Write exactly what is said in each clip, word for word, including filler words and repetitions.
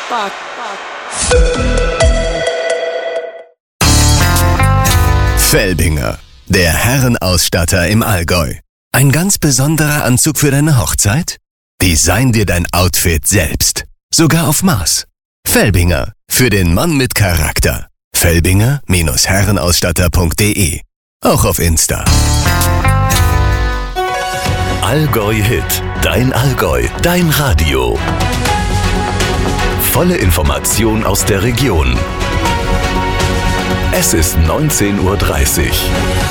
Felbinger, der Herrenausstatter im Allgäu. Ein ganz besonderer Anzug für deine Hochzeit? Design dir dein Outfit selbst. Sogar auf Maß. Felbinger, für den Mann mit Charakter. Felbinger Herrenausstatter punkt de. Auch auf Insta. Allgäu Hit. Dein Allgäu. Dein Radio. Volle Information aus der Region. Es ist neunzehn Uhr dreißig.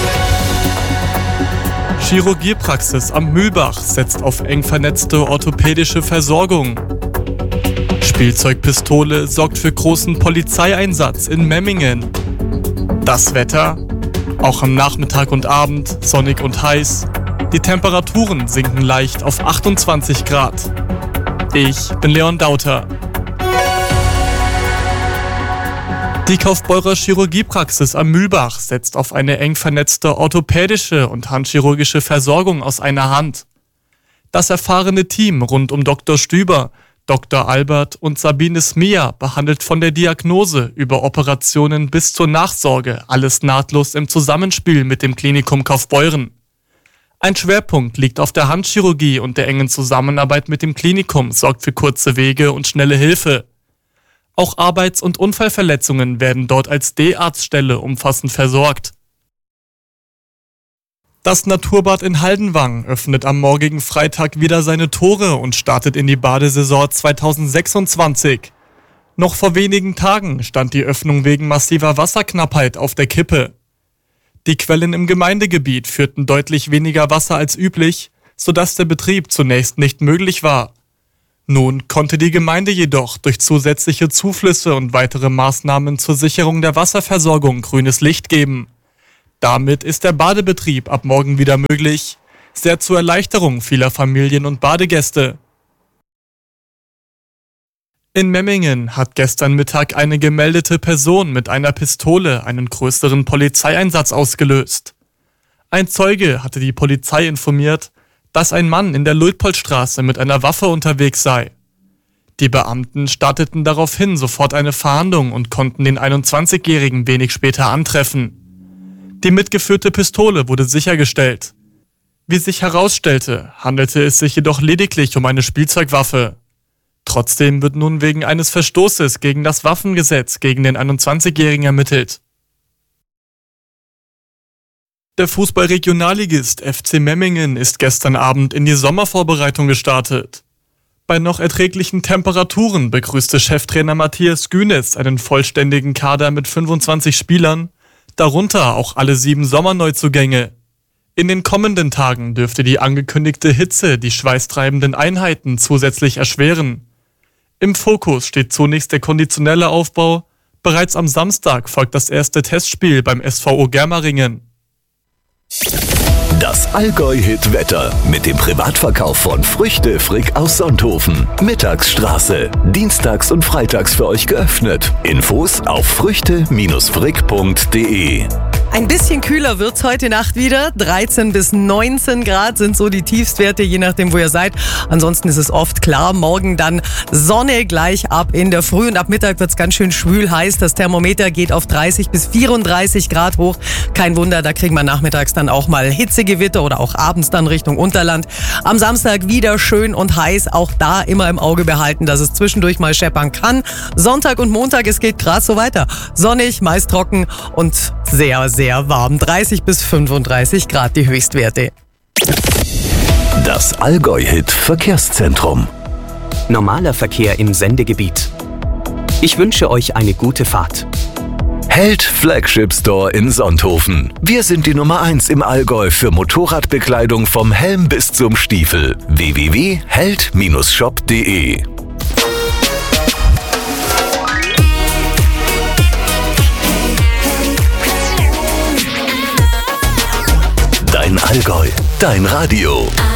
Chirurgiepraxis am Mühlbach setzt auf eng vernetzte orthopädische Versorgung. Spielzeugpistole sorgt für großen Polizeieinsatz in Memmingen. Das Wetter? Auch am Nachmittag und Abend sonnig und heiß. Die Temperaturen sinken leicht auf achtundzwanzig Grad. Ich bin Leon Dauter. Die Kaufbeurer Chirurgiepraxis am Mühlbach setzt auf eine eng vernetzte orthopädische und handchirurgische Versorgung aus einer Hand. Das erfahrene Team rund um Doktor Stüber, Doktor Albert und Sabine Smia behandelt von der Diagnose über Operationen bis zur Nachsorge alles nahtlos im Zusammenspiel mit dem Klinikum Kaufbeuren. Ein Schwerpunkt liegt auf der Handchirurgie und der engen Zusammenarbeit mit dem Klinikum sorgt für kurze Wege und schnelle Hilfe. Auch Arbeits- und Unfallverletzungen werden dort als D-Arztstelle umfassend versorgt. Das Naturbad in Haldenwang öffnet am morgigen Freitag wieder seine Tore und startet in die Badesaison zweitausendsechsundzwanzig. Noch vor wenigen Tagen stand die Öffnung wegen massiver Wasserknappheit auf der Kippe. Die Quellen im Gemeindegebiet führten deutlich weniger Wasser als üblich, sodass der Betrieb zunächst nicht möglich war. Nun konnte die Gemeinde jedoch durch zusätzliche Zuflüsse und weitere Maßnahmen zur Sicherung der Wasserversorgung grünes Licht geben. Damit ist der Badebetrieb ab morgen wieder möglich, sehr zur Erleichterung vieler Familien und Badegäste. In Memmingen hat gestern Mittag eine gemeldete Person mit einer Pistole einen größeren Polizeieinsatz ausgelöst. Ein Zeuge hatte die Polizei informiert, dass ein Mann in der Luitpoldstraße mit einer Waffe unterwegs sei. Die Beamten starteten daraufhin sofort eine Fahndung und konnten den einundzwanzigjährigen wenig später antreffen. Die mitgeführte Pistole wurde sichergestellt. Wie sich herausstellte, handelte es sich jedoch lediglich um eine Spielzeugwaffe. Trotzdem wird nun wegen eines Verstoßes gegen das Waffengesetz gegen den einundzwanzigjährigen ermittelt. Der Fußball-Regionalligist F C Memmingen ist gestern Abend in die Sommervorbereitung gestartet. Bei noch erträglichen Temperaturen begrüßte Cheftrainer Matthias Günes einen vollständigen Kader mit fünfundzwanzig Spielern, darunter auch alle sieben Sommerneuzugänge. In den kommenden Tagen dürfte die angekündigte Hitze die schweißtreibenden Einheiten zusätzlich erschweren. Im Fokus steht zunächst der konditionelle Aufbau. Bereits am Samstag folgt das erste Testspiel beim S V O Germeringen. Das Allgäu-Hit-Wetter mit dem Privatverkauf von Früchte Frick aus Sonthofen. Mittagsstraße. Dienstags und freitags für euch geöffnet. Infos auf früchte Frick punkt de. Ein bisschen kühler wird's heute Nacht wieder. dreizehn bis neunzehn Grad sind so die Tiefstwerte, je nachdem, wo ihr seid. Ansonsten ist es oft klar. Morgen dann Sonne gleich ab in der Früh und ab Mittag wird's ganz schön schwül heiß. Das Thermometer geht auf dreißig bis vierunddreißig Grad hoch. Kein Wunder, da kriegen wir nachmittags dann auch mal Hitzegewitter oder auch abends dann Richtung Unterland. Am Samstag wieder schön und heiß. Auch da immer im Auge behalten, dass es zwischendurch mal scheppern kann. Sonntag und Montag, es geht gerade so weiter. Sonnig, meist trocken und sehr, sehr warm. dreißig bis fünfunddreißig Grad die Höchstwerte. Das Allgäu-Hit Verkehrszentrum. Normaler Verkehr im Sendegebiet. Ich wünsche euch eine gute Fahrt. Held Flagship Store in Sonthofen. Wir sind die Nummer eins im Allgäu für Motorradbekleidung vom Helm bis zum Stiefel. w w w punkt held shop punkt de. Dein Allgäu, dein Radio.